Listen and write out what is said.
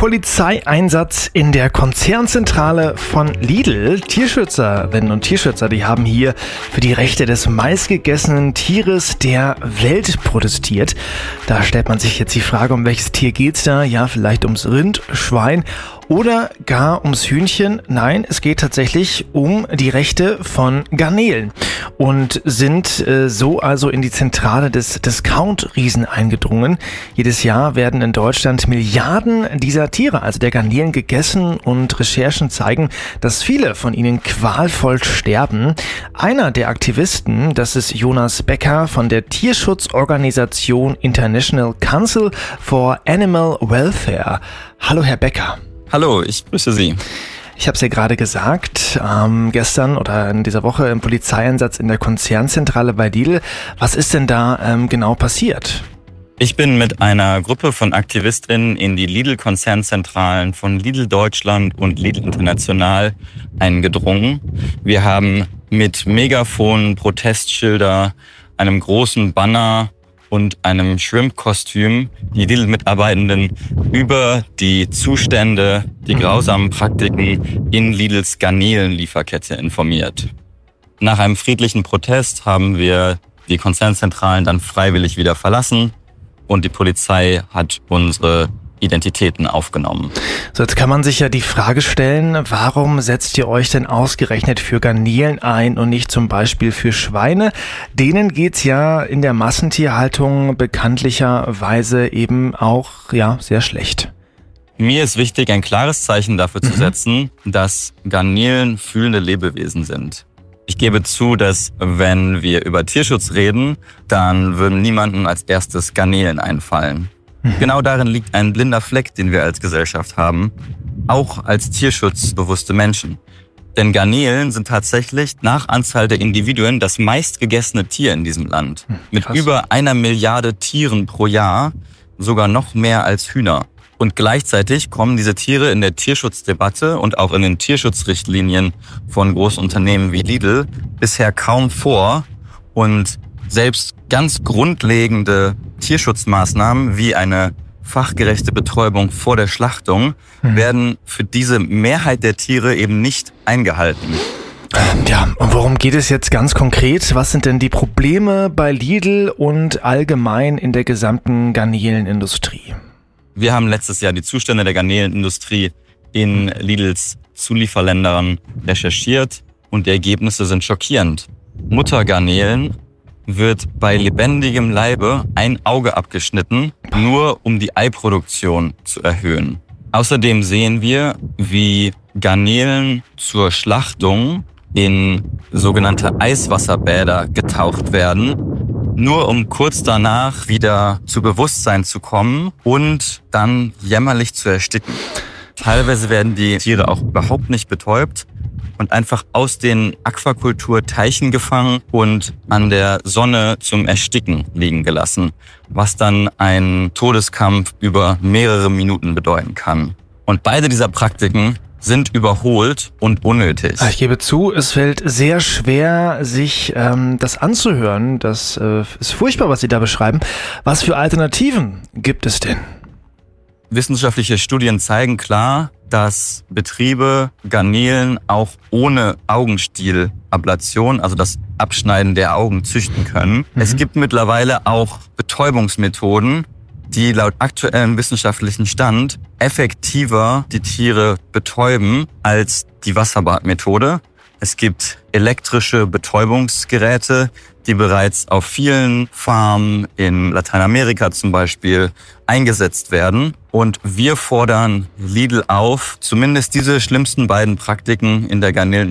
Polizeieinsatz in der Konzernzentrale von Lidl. Tierschützerinnen und Tierschützer, die haben hier für die Rechte des meistgegessenen Tieres der Welt protestiert. Da stellt man sich jetzt die Frage, um welches Tier geht's da? Ja, vielleicht ums Rind, Schwein oder gar ums Hühnchen. Nein, es geht tatsächlich um die Rechte von Garnelen und sind so also in die Zentrale des Discount-Riesen eingedrungen. Jedes Jahr werden in Deutschland Milliarden dieser Tiere, also der Garnelen, gegessen und Recherchen zeigen, dass viele von ihnen qualvoll sterben. Einer der Aktivisten, das ist Jonas Becker von der Tierschutzorganisation International Council for Animal Welfare. Hallo, Herr Becker. Hallo, ich grüße Sie. Ich habe es ja gerade gesagt, gestern oder in dieser Woche im Polizeieinsatz in der Konzernzentrale bei Lidl. Was ist denn da genau passiert? Ich bin mit einer Gruppe von Aktivistinnen in die Lidl-Konzernzentralen von Lidl Deutschland und Lidl International eingedrungen. Wir haben mit Megafonen, Protestschilder, einem großen Banner und einem Shrimp-Kostüm die Lidl-Mitarbeitenden über die Zustände, die grausamen Praktiken in Lidls Garnelenlieferkette informiert. Nach einem friedlichen Protest haben wir die Konzernzentralen dann freiwillig wieder verlassen und die Polizei hat unsere Identitäten aufgenommen. So, jetzt kann man sich ja die Frage stellen, warum setzt ihr euch denn ausgerechnet für Garnelen ein und nicht zum Beispiel für Schweine? Denen geht's ja in der Massentierhaltung bekanntlicherweise eben auch sehr schlecht. Mir ist wichtig, ein klares Zeichen dafür zu setzen, dass Garnelen fühlende Lebewesen sind. Ich gebe zu, dass wenn wir über Tierschutz reden, dann würden niemandem als erstes Garnelen einfallen. Genau darin liegt ein blinder Fleck, den wir als Gesellschaft haben, auch als tierschutzbewusste Menschen. Denn Garnelen sind tatsächlich nach Anzahl der Individuen das meistgegessene Tier in diesem Land. Mit über 1 Milliarde Tieren pro Jahr, sogar noch mehr als Hühner. Und gleichzeitig kommen diese Tiere in der Tierschutzdebatte und auch in den Tierschutzrichtlinien von großen Unternehmen wie Lidl bisher kaum vor. Und selbst ganz grundlegende Tierschutzmaßnahmen wie eine fachgerechte Betäubung vor der Schlachtung werden für diese Mehrheit der Tiere eben nicht eingehalten. Ja, und worum geht es jetzt ganz konkret? Was sind denn die Probleme bei Lidl und allgemein in der gesamten Garnelenindustrie? Wir haben letztes Jahr die Zustände der Garnelenindustrie in Lidls Zulieferländern recherchiert und die Ergebnisse sind schockierend. Muttergarnelen wird bei lebendigem Leibe ein Auge abgeschnitten, nur um die Eiproduktion zu erhöhen. Außerdem sehen wir, wie Garnelen zur Schlachtung in sogenannte Eiswasserbäder getaucht werden, nur um kurz danach wieder zu Bewusstsein zu kommen und dann jämmerlich zu ersticken. Teilweise werden die Tiere auch überhaupt nicht betäubt und einfach aus den Aquakulturteichen gefangen und an der Sonne zum Ersticken liegen gelassen, was dann einen Todeskampf über mehrere Minuten bedeuten kann. Und beide dieser Praktiken sind überholt und unnötig. Ich gebe zu, es fällt sehr schwer, sich das anzuhören. Das ist furchtbar, was Sie da beschreiben. Was für Alternativen gibt es denn? Wissenschaftliche Studien zeigen klar, dass Betriebe Garnelen auch ohne Augenstielablation, also das Abschneiden der Augen, züchten können. Es gibt mittlerweile auch Betäubungsmethoden, die laut aktuellem wissenschaftlichen Stand effektiver die Tiere betäuben als die Wasserbadmethode. Es gibt elektrische Betäubungsgeräte, die bereits auf vielen Farmen in Lateinamerika zum Beispiel eingesetzt werden. Und wir fordern Lidl auf, zumindest diese schlimmsten beiden Praktiken in der Garnelen